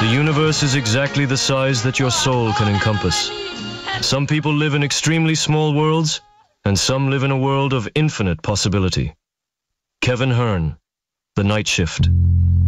universe is exactly the size that your soul can encompass. Some people live in extremely small worlds, and some live in a world of infinite possibility. Kevin Hearn, The Night Shift.